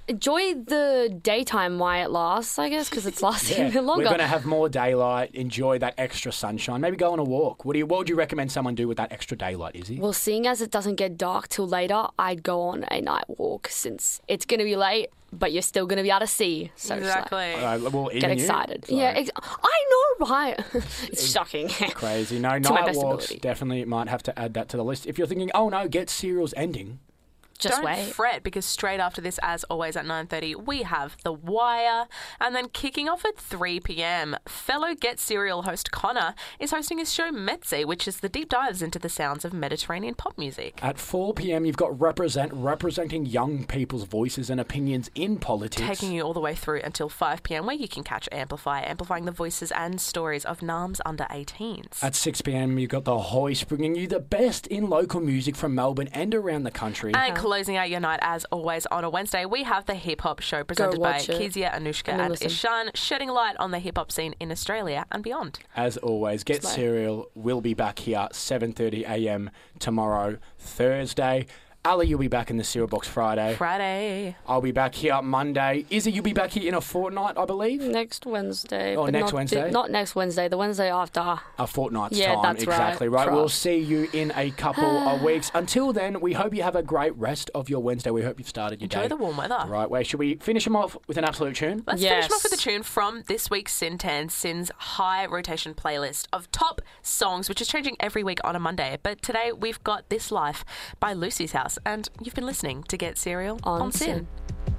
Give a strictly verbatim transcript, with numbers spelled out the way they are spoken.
enjoy the daytime while it lasts, I guess, because it's lasting Yeah, a bit longer. we're going to have more daylight, enjoy that extra sunshine, maybe go on a walk. What do you? What would you recommend someone do with that extra daylight, Izzy? Well, seeing as it doesn't get dark till later, I'd go on a night walk since it's going to be late, but you're still going to be able to see. So it's like, Exactly. Uh, well, get even you? excited. So, Yeah, ex- I know, right? It's shocking. Crazy. No, To my night best walks, ability. definitely might have to add that to the list. If you're thinking, oh no, Get Serial's ending. Just Don't wait. fret, because straight after this, as always at nine thirty, we have The Wire. And then kicking off at three p.m, fellow Get Serial host Connor is hosting his show Metzi, which is the deep dives into the sounds of Mediterranean pop music. At four p.m, you've got Represent, representing young people's voices and opinions in politics. Taking you all the way through until five p.m, where you can catch Amplify, amplifying the voices and stories of Nams under eighteens. At six p.m, you've got The Hoist, bringing you the best in local music from Melbourne and around the country. And closing out your night, as always, on a Wednesday, we have the Hip Hop Show presented by watch it. Kezia, Anushka And and listen. Ishan, shedding light on the hip hop scene in Australia and beyond. As always, Get Slay. Serial will be back here seven thirty a.m. tomorrow, Thursday. Ali, you'll be back in the Cereal Box Friday. Friday. I'll be back here Monday. Izzy, you'll be back here in a fortnight, I believe. Next Wednesday. Oh, but next not Wednesday? The, not next Wednesday, the Wednesday after. A fortnight's Yeah, time, that's right. exactly right. We'll Trust. see you in a couple of weeks. Until then, we hope you have a great rest of your Wednesday. We hope you've started your Enjoy day the warm weather. the right way. Should we finish them off with an absolute tune? Let's Yes. finish them off with a tune from this week's Sin Tan Sin's high rotation playlist of top songs, which is changing every week on a Monday. But today we've got This Life by Lucy's House, and you've been listening to Get Serial On on, Sin. Sin.